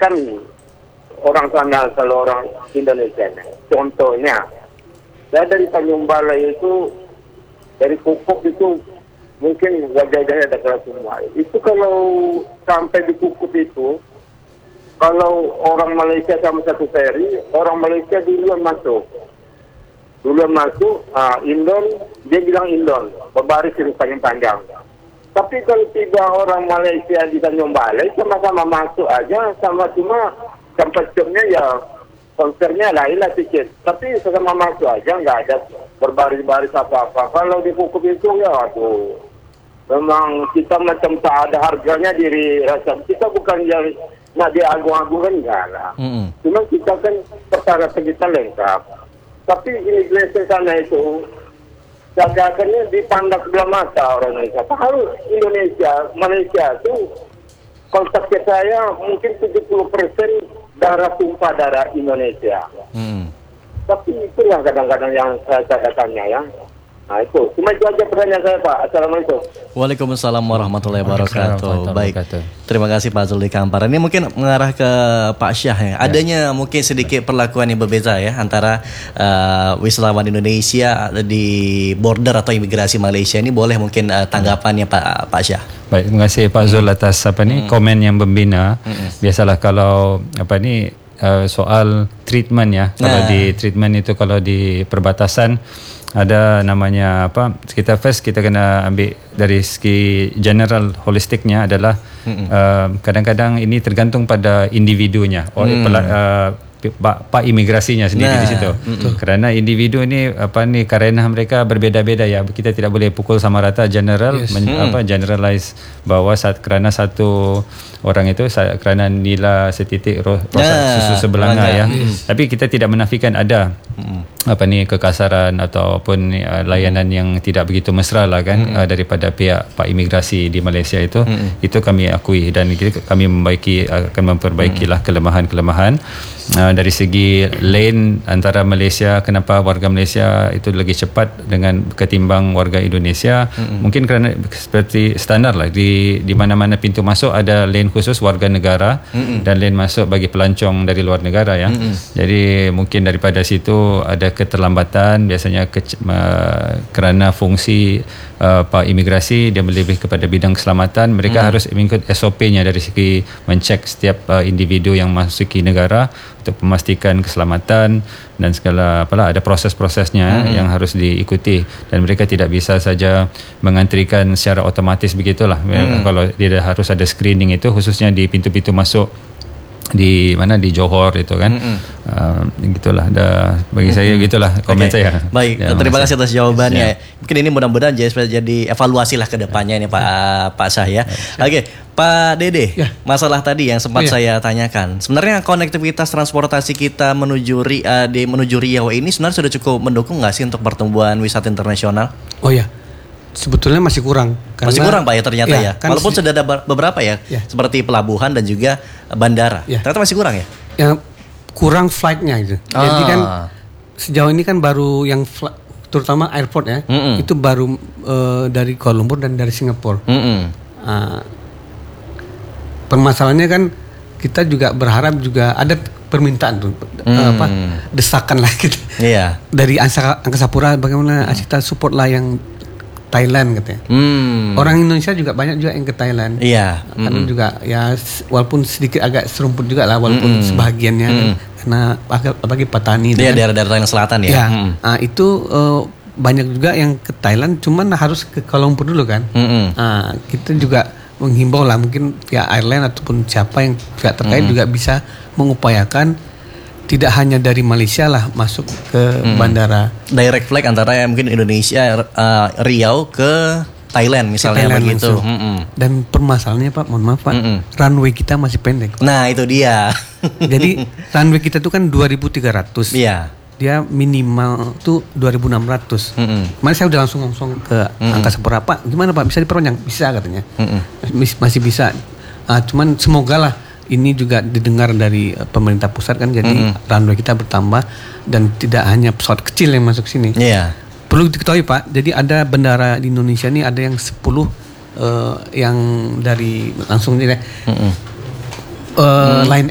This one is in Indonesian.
kan orang sana kalau orang Indonesia, contohnya, saya dari Tanjung Balai itu, dari Pupuk itu mungkin wajah-wajahnya ada kelas semua. Itu kalau sampai di Pupuk itu, kalau orang Malaysia sama satu ferry, orang Malaysia duluan masuk. Indon, dia bilang Indon, berbaris di panjang-panjang. Tapi kalau tiga orang Malaysia di Tanjung Balai, sama-sama masuk aja, sama cuma tempat jobnya ya, konsernya lain-lah sedikit. Tapi sama masuk aja, nggak ada berbaris-baris apa-apa. Kalau di Pupuk itu ya, aduh, memang kita macam tak ada harganya diri rasa. Kita bukan yang nak diagung-agungkan, enggak lah. Cuma kita kan perkara kita lengkap. Tapi imigrasi sana itu jagakannya dipandang sebelah mata orang Indonesia. Padahal Malaysia itu konsepnya saya mungkin 70% darah tumpah darah Indonesia. Tapi itu yang kadang-kadang yang saya tanya ya. Nah itu, cuma itu aja pertanyaan saya Pak. Assalamualaikum. Waalaikumsalam warahmatullahi wabarakatuh. Baik, terima kasih Pak Zul di Kampar. Ini mungkin mengarah ke Pak Syah ya. Adanya mungkin sedikit perlakuan yang berbeda ya antara wisatawan Indonesia di border atau imigrasi Malaysia ini. Boleh mungkin tanggapannya Pak Syah. Baik, terima kasih Pak Zul atas komen yang membina. Biasalah kalau soal treatment ya. Kalau di treatment itu, kalau di perbatasan ada namanya kita kena ambil dari segi general holistiknya adalah kadang-kadang ini tergantung pada individunya pak imigrasinya sendiri di situ. Kerana individu ini karena mereka berbeza-beza ya. Kita tidak boleh pukul sama rata generalize bahwa kerana satu orang itu kerana nila setitik rosak susu sebelanga ya. Tapi kita tidak menafikan ada kekasaran ataupun layanan yang tidak begitu mesra lah kan daripada pihak Pak Imigrasi di Malaysia itu. Itu kami akui dan kami akan memperbaikilah kelemahan-kelemahan. Dari segi lane antara Malaysia, kenapa warga Malaysia itu lagi cepat dengan ketimbang warga Indonesia? Mungkin kerana seperti standar lah di mana-mana pintu masuk ada lane khusus warga negara dan lane masuk bagi pelancong dari luar negara ya. Jadi mungkin daripada situ ada keterlambatan biasanya kerana fungsi Pak Imigrasi dia lebih kepada bidang keselamatan. Mereka harus mengikut SOP-nya dari segi mencek setiap individu yang masuki negara untuk memastikan keselamatan dan segala ada proses-prosesnya yang harus diikuti dan mereka tidak bisa saja mengantrikan secara otomatis begitulah. Kalau dia harus ada screening itu khususnya di pintu-pintu masuk di Johor itu kan. Gitulah bagi saya gitulah komen saya. Baik, terima kasih atas jawabannya. Mungkin ini mudah-mudahan jadi evaluasi lah ke depannya ini Pak Syah ya. Oke, Pak Dede, masalah tadi yang sempat saya tanyakan. Sebenarnya konektivitas transportasi kita menuju Riau ini sebenarnya sudah cukup mendukung nggak sih untuk pertumbuhan wisata internasional? Oh ya, sebetulnya masih kurang. Masih kurang Pak ya ternyata ya. Kan walaupun sudah ada beberapa seperti pelabuhan dan juga bandara. Ternyata masih kurang ya? Yang kurang flightnya gitu. Jadi kan sejauh ini kan baru yang terutama airport ya, itu baru dari Kuala Lumpur dan dari Singapura. Permasalahannya kan kita juga berharap juga ada permintaan tuh desakan lah gitu. Dari Angkasa Pura bagaimana kita support lah yang Thailand katanya. Orang Indonesia juga banyak juga yang ke Thailand. Karena juga ya walaupun sedikit agak serumput juga lah walaupun sebahagiannya karena apalagi petani daerah-daerah Thailand Selatan ya. Itu banyak juga yang ke Thailand cuman harus ke Kuala Lumpur dulu kan. Kita juga menghimbau lah mungkin pihak airline ataupun siapa yang pihak terkait juga bisa mengupayakan tidak hanya dari Malaysia lah masuk ke bandara direct flight antara mungkin Indonesia Riau ke Thailand misalnya begitu. Dan permasalahannya Pak, mohon maaf Pak, runway kita masih pendek. Nah itu dia. Jadi runway kita tuh kan 2.300. Dia minimal tuh 2.600. Kemarin saya udah langsung ke Angkasa Pura, Pak gimana Pak bisa diperpanjang? Bisa katanya. Masih bisa. Cuman semoga lah ini juga didengar dari pemerintah pusat kan, jadi runway kita bertambah dan tidak hanya pesawat kecil yang masuk sini. Perlu diketahui Pak, jadi ada bandara di Indonesia ini ada yang 10 yang dari langsung ini Lion